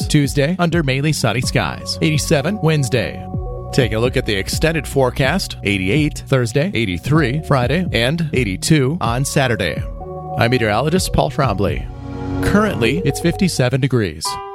Tuesday, under mainly sunny skies. 87 Wednesday. Take a look at the extended forecast. 88 Thursday, 83 Friday, and 82 on Saturday. I'm meteorologist Paul Trombley. Currently, it's 57 degrees.